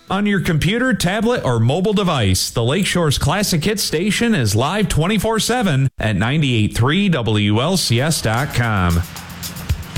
On your computer, tablet, or mobile device, the Lakeshore's Classic Hits station is live 24/7 at 98.3 WLCS.com.